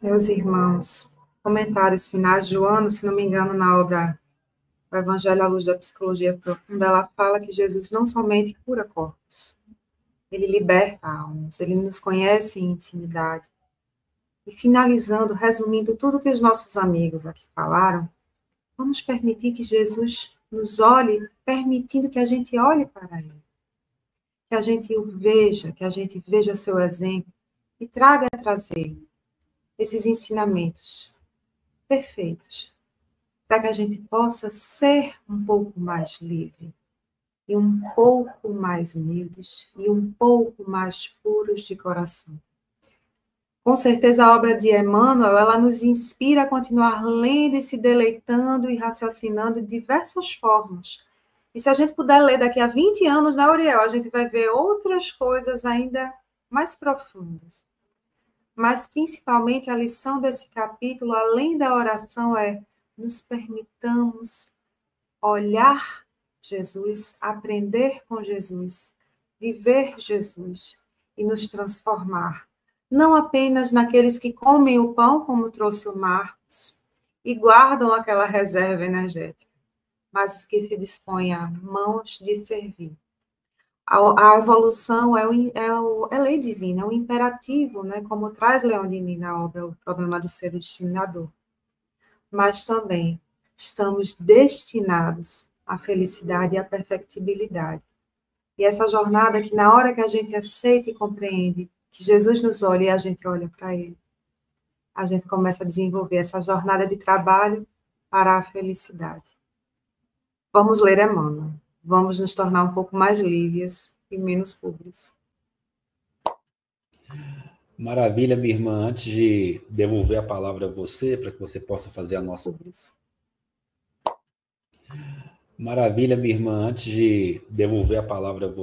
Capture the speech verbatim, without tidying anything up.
Meus irmãos, comentários finais, Joana, se não me engano, na obra O Evangelho à Luz da Psicologia Profunda, ela fala que Jesus não somente cura corpos, ele liberta almas, ele nos conhece em intimidade. E finalizando, resumindo tudo que os nossos amigos aqui falaram, vamos permitir que Jesus nos olhe, permitindo que a gente olhe para ele, que a gente o veja, que a gente veja seu exemplo e traga a trazer esses ensinamentos perfeitos, para que a gente possa ser um pouco mais livre, e um pouco mais humildes, e um pouco mais puros de coração. Com certeza a obra de Emmanuel, ela nos inspira a continuar lendo e se deleitando e raciocinando de diversas formas. E se a gente puder ler daqui a vinte anos na Uriel, a gente vai ver outras coisas ainda mais profundas. Mas, principalmente, a lição desse capítulo, além da oração, é nos permitamos olhar Jesus, aprender com Jesus, viver Jesus e nos transformar. Não apenas naqueles que comem o pão, como trouxe o Marcos, e guardam aquela reserva energética, mas os que se dispõem a mãos de servir. A, a evolução é, o, é, o, é lei divina, é um imperativo, né, como traz Leonini na obra O Problema do Ser Destinador. Mas também estamos destinados à felicidade e à perfectibilidade. E essa jornada que na hora que a gente aceita e compreende que Jesus nos olha e a gente olha para ele, a gente começa a desenvolver essa jornada de trabalho para a felicidade. Vamos ler Emmanuel. Vamos nos tornar um pouco mais lívias e menos pobres. Maravilha, minha irmã. Antes de devolver a palavra a você, para que você possa fazer a nossa... Maravilha, minha irmã. Antes de devolver a palavra a você,